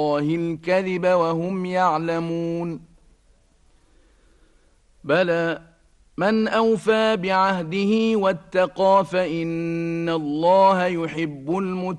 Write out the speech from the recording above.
الله الكذب وهم يعلمون بلى من أوفى بعهده واتقى فإن الله يحب المتقين